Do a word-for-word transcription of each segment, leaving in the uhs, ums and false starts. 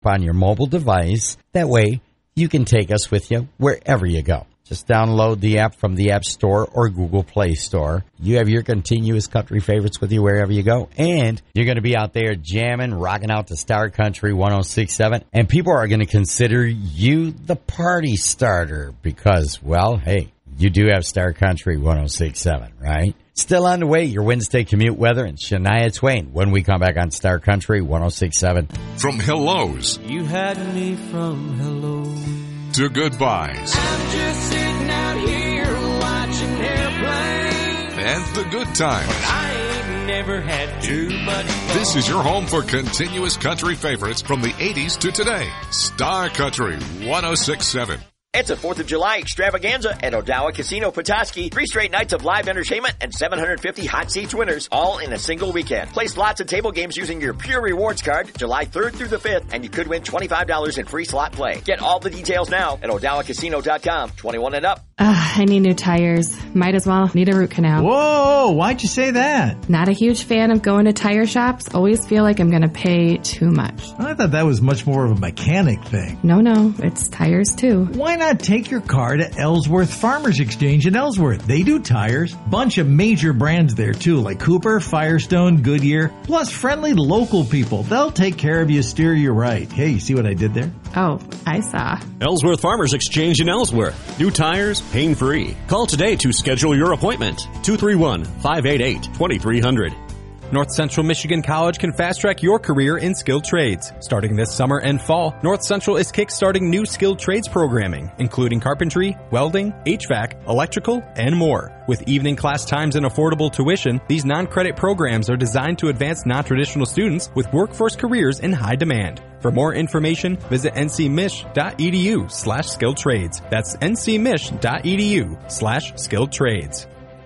on your mobile device. That way, you can take us with you wherever you go. Just download the app from the App Store or Google Play Store. You have your continuous country favorites with you wherever you go. And you're going to be out there jamming, rocking out to Star Country one oh six point seven. And people are going to consider you the party starter because, well, hey, you do have Star Country one oh six point seven, right? Still on the way, your Wednesday commute weather and Shania Twain when we come back on Star Country one oh six point seven. From hellos. You had me from hello. To goodbyes. I'm just sitting out here watching airplanes. And the good times. But I ain't never had too much fun. This is your home for continuous country favorites from the eighties to today. Star Country one oh six point seven. It's a fourth of July extravaganza at Odawa Casino Petoskey. Three straight nights of live entertainment and seven hundred fifty hot seats winners, all in a single weekend. Play slots and table games using your Pure Rewards card July third through the fifth, and you could win twenty-five dollars in free slot play. Get all the details now at odawa casino dot com. twenty-one and up. Ugh, I need new tires. Might as well need a root canal. Whoa, why'd you say that? Not a huge fan of going to tire shops. Always feel like I'm going to pay too much. I thought that was much more of a mechanic thing. No, no, it's tires too. Why not take your car to Ellsworth Farmers Exchange in Ellsworth? They do tires. Bunch of major brands there too, like Cooper, Firestone, Goodyear, plus friendly local people. They'll take care of you, steer you right. Hey, you see what I did there? Oh, I saw. Ellsworth Farmers Exchange in Ellsworth. New tires, pain-free. Call today to schedule your appointment. two three one, five eight eight, two three zero zero. North Central Michigan College can fast-track your career in skilled trades. Starting this summer and fall, North Central is kick-starting new skilled trades programming, including carpentry, welding, H V A C, electrical, and more. With evening class times and affordable tuition, these non-credit programs are designed to advance non-traditional students with workforce careers in high demand. For more information, visit ncmich.edu slash skilled trades. That's ncmich.edu slash skilled trades.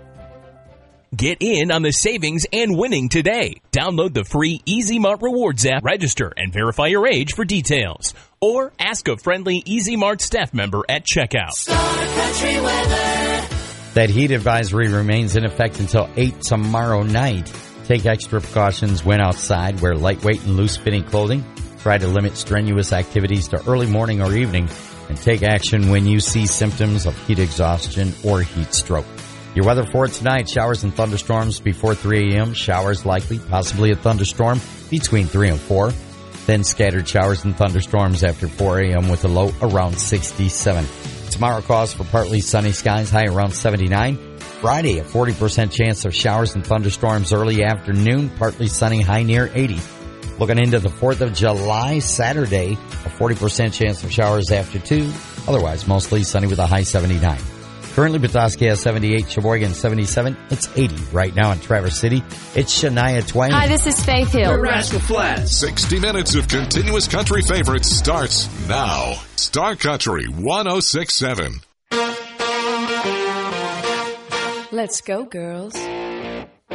Get in on the savings and winning today. Download the free Easy Mart Rewards app, register, and verify your age for details. Or ask a friendly Easy Mart staff member at checkout. Star Country weather. That heat advisory remains in effect until eight tomorrow night. Take extra precautions when outside. Wear lightweight and loose-fitting clothing. Try to limit strenuous activities to early morning or evening. And take action when you see symptoms of heat exhaustion or heat stroke. Your weather for tonight, showers and thunderstorms before three a.m. Showers likely, possibly a thunderstorm between three and four. Then scattered showers and thunderstorms after four a.m. with a low around sixty-seven. Tomorrow calls for partly sunny skies, high around seventy-nine. Friday, a forty percent chance of showers and thunderstorms early afternoon, partly sunny, high near eighty. Looking into the fourth of July, Saturday, a forty percent chance of showers after two. Otherwise, mostly sunny with a high seventy-nine. Currently, Petoskey has seventy-eight, Sheboygan seventy-seven. It's eighty right now in Traverse City. It's Shania Twain. Hi, this is Faith Hill. We're Rascal Flatts. sixty minutes of continuous country favorites starts now. Star Country one oh six point seven. Let's go, girls.